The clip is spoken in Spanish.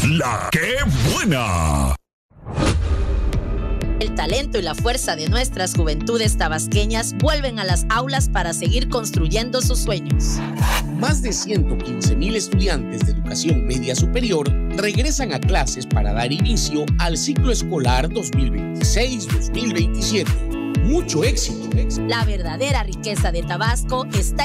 La ¡Qué buena! El talento y la fuerza de nuestras juventudes tabasqueñas vuelven a las aulas para seguir construyendo sus sueños. Más de 115,000 estudiantes de educación media superior regresan a clases para dar inicio al ciclo escolar 2026-2027. Mucho éxito. La verdadera riqueza de Tabasco está